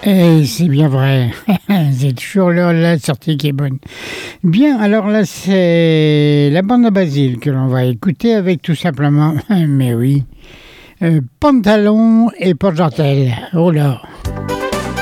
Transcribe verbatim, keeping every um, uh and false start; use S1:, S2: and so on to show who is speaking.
S1: Et c'est bien vrai. C'est toujours la, la sortie qui est bonne. Bien, alors là, c'est la bande à Basile que l'on va écouter avec tout simplement, mais oui, euh, Pantalon et Porte-Jartel. Oh là.